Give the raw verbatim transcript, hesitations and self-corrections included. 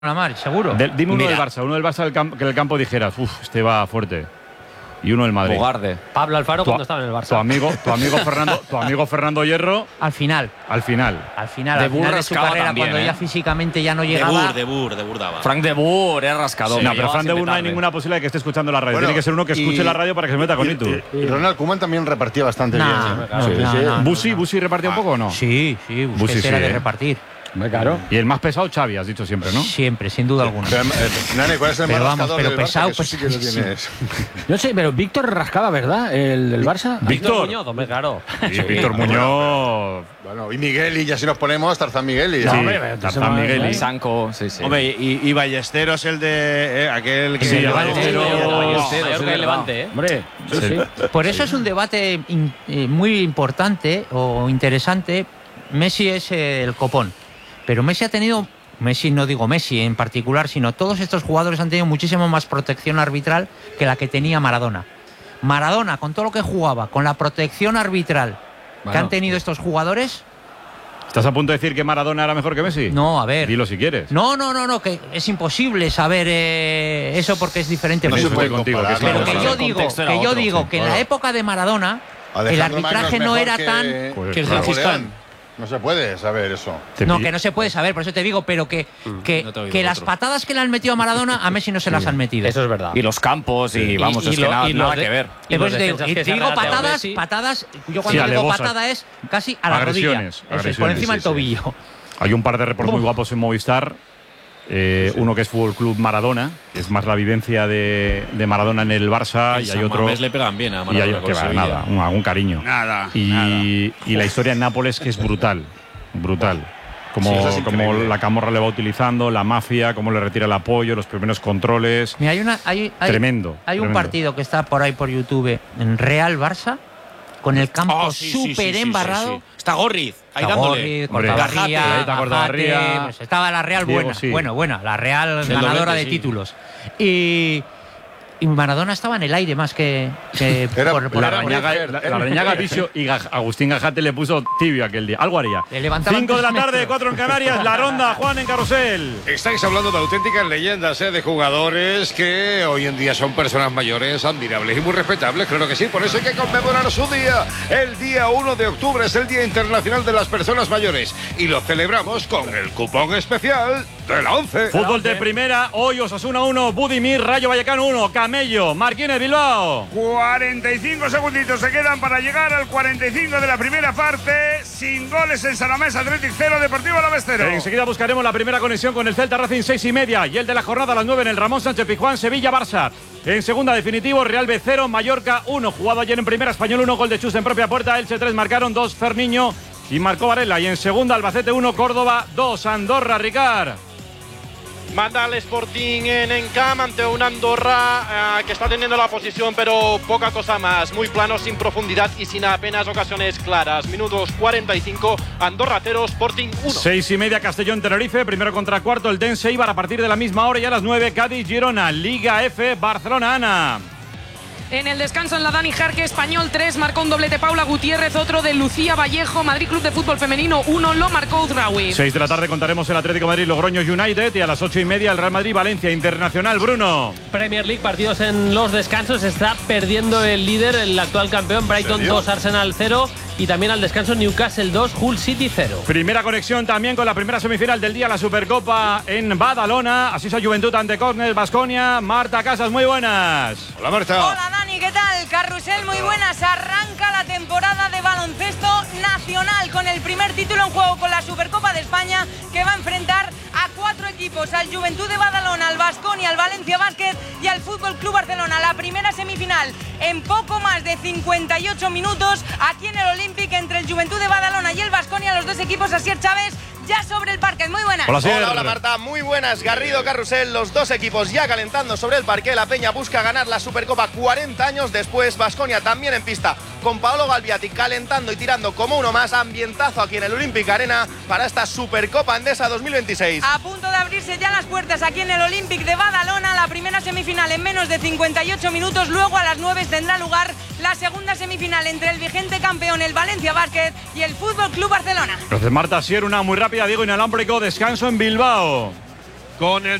Mar, seguro. De, dime uno Mira. del Barça, uno del Barça del campo, que en el campo dijeras, uff, este va fuerte. Y uno del Madrid. Bogarde. Pablo Alfaro Tu, cuando estaba en el Barça. tu amigo, tu amigo Fernando, tu amigo Fernando Hierro, Al final. al final. Al final, De al final Boer de su rascaba carrera, también, cuando ¿eh? ya físicamente ya no De llegaba. Boer, de Boer, de Boer daba. Frank de Boer era rascador. no, pero Llegaba Fran de siempre Boer no hay tarde. ninguna posibilidad de que esté escuchando la radio. Bueno, Tiene que ser uno que escuche y- la radio para que se meta con y, Itu. y- y Ronald Koeman también repartía bastante Nah, bien. no, Sí, no, sí. no, no. ¿Busi, Busi repartía un poco o no? Sí, sí, Busi Busquets sí, era de ¿eh? repartir. Claro. Y el más pesado, Xavi, has dicho siempre, ¿no? Siempre, sin duda alguna. Pero, eh, Nane, ¿cuál es el Pero más vamos, rascador pero del Barça? pesado, Que eso sí que lo pesadísimo. tienes. No sé, pero Víctor rascaba, ¿verdad? El del Barça. Víctor. Muñoz, hombre, claro. Y Víctor Muñoz. Bueno, y Miguel, y ya si nos ponemos, Tarzán Miguel. Y Sí, hombre, pero Tarzán eso no- Miguel. Y Sanco, sí, sí. Hombre, y, y Ballesteros, el de. Eh, aquel que. Sí, el Levante. Ballesteros. Oh, Ballesteros, Mallorca es y Levante, ¿eh? Hombre, sí, Sí. sí. Por eso es un debate in- eh, muy importante o interesante. Messi es eh, el copón. Pero Messi ha tenido. Messi, no digo Messi en particular, sino todos estos jugadores han tenido muchísimo más protección arbitral que la que tenía Maradona. Maradona, con todo lo que jugaba, con la protección arbitral que Bueno, han tenido estos jugadores. ¿Estás a punto de decir que Maradona era mejor que Messi? No, a ver. Dilo si quieres. No, no, no, no, que es imposible saber eh, eso porque es diferente. No Eso se estoy puede contigo, comparar, que Pero no, que no, yo no. digo, contexto era que yo otro, digo sí, que en la claro. época de Maradona el Alejandro arbitraje Magno no es era mejor tan. que- Pues que el claro. Gengis Napoleón. Khan. No se puede saber eso. Te No, pi- que no se puede saber, por eso te digo, pero que, que, no te oigo que las otro. patadas que le han metido a Maradona a Messi no se las han metido. Eso es verdad. Y los campos, y vamos, Y- y es que lo- nada, y los nada de- que ver. Y y por los eso te digo, defensas y que te se han digo regateado patadas, Messi. patadas, yo Sí, cuando digo alevosas. patada es casi a la Agresiones, rodilla. Eso es, por agresiones, encima sí, del sí. tobillo. Hay un par de reportes muy guapos en Movistar. Eh, Uno que es Fútbol Club Maradona, que es más la vivencia de, de Maradona en el Barça, En y San hay otro. Mamés le pegan bien a Y Maradona hay con que va, Sevilla. nada, un, algún cariño. Nada, Y, nada. y la historia en Nápoles, que es brutal. Brutal. Como, Sí, eso es como increíble. la Camorra le va utilizando, la mafia, cómo le retira el apoyo, los primeros controles. Mira, hay una, hay, hay- Tremendo, Hay un tremendo. partido que está por ahí por YouTube en Real Barça, con el campo Oh, sí, sí, sí, súper sí, sí, embarrado. sí. Está Gorriz, ahí Está dándole. Gorriz, Hombre, Cortabarría, Gajate, ahí está Cortabarría. Gajate, pues estaba la Real Diego, buena, sí. bueno, buena, la Real Del ganadora doblete, de sí. títulos. Y, y Maradona estaba en el aire más que, que Era- por, por- La Era Reñaga, Breffer, la, era la Reñaga Breffer. Vicio y Gaj- Agustín Gajate le puso tibio aquel día. Algo haría. Le levantaban cinco de la tres tarde, metros. cuatro en Canarias. La ronda, Juan en Carrusel. Estáis hablando de auténticas leyendas, ¿eh? De jugadores que hoy en día son personas mayores, admirables y muy respetables, claro que sí. Por eso hay que conmemorar su día. El día uno de octubre es el Día Internacional de las Personas Mayores y lo celebramos con el cupón especial de la once. Fútbol de primera. Hoy Osasuna uno, Budimir, Rayo Vallecano uno, Camello, Marquínez Bilbao. cuarenta y cinco segunditos se quedan para llegar al cuarenta y cinco de la primera parte. Sin goles en San Mamés, Athletic cero, Deportivo Alavés cero. Enseguida buscaremos la primera conexión con el Celta Racing seis y media y el de la jornada a las nueve en el Ramón Sánchez Pizjuán, Sevilla Barça. En segunda definitivo, Real B cero, Mallorca uno. Jugado ayer en primera, Español uno, gol de Chus en propia puerta. Elche tres, marcaron dos, Ferniño y marcó Varela. Y en segunda, Albacete uno, Córdoba dos, Andorra, Ricard. Manda al Sporting en Encam ante un Andorra eh, que está teniendo la posición, pero poca cosa más. Muy plano, sin profundidad y sin apenas ocasiones claras. Minutos cuarenta y cinco, Andorra cero, Sporting uno. Seis y media, Castellón Tenerife, primero contra cuarto, el Dense Eibar a partir de la misma hora y a las nueve, Cádiz Girona, Liga F, Barcelona Ana. En el descanso en la Dani Jarque, Español tres, marcó un doblete Paula Gutiérrez, otro de Lucía Vallejo, Madrid Club de Fútbol Femenino uno, lo marcó Uzraoui. Seis de la tarde contaremos el Atlético de Madrid Logroño United y a las ocho y media el Real Madrid Valencia Internacional. Bruno. Premier League, partidos en los descansos. Está perdiendo el líder, el actual campeón, Brighton dos, Arsenal cero. Y también al descanso Newcastle dos, Hull City cero. Primera conexión también con la primera semifinal del día, la Supercopa en Badalona. Así es Juventud ante Córner, Baskonia. Marta Casas, muy buenas. Hola, Marta. Hola Dani, ¿qué tal? Carrusel, muy buenas. Arranca la temporada de baloncesto nacional con el primer título en juego con la Supercopa de España, que va a enfrentar a cuatro equipos, al Juventud de Badalona, al Baskonia, al Valencia Basket y al Fútbol Club Barcelona. La primera semifinal en poco más de cincuenta y ocho minutos aquí en el Olympic entre el Juventud de Badalona y el Baskonia, los dos equipos. Asier Chávez ya sobre el parque. Muy buenas. Hola, Asier. Hola, hola Marta, muy buenas. Garrido, Carrusel, los dos equipos ya calentando sobre el parque. La Peña busca ganar la Supercopa cuarenta años después. Baskonia también en pista con Paolo Galviati calentando y tirando como uno más. Ambientazo aquí en el Olympic Arena para esta Supercopa Endesa dos mil veintiséis. A punto de abrirse ya las puertas aquí en el Olympic de Badalona. La primera semifinal en menos de cincuenta y ocho minutos. Luego a las nueve tendrá lugar la segunda semifinal entre el vigente campeón, el Valencia Basket, y el Fútbol Club Barcelona. Gracias, Marta. Asier, una muy rápida, Diego inalámbrico. Descanso en Bilbao. con el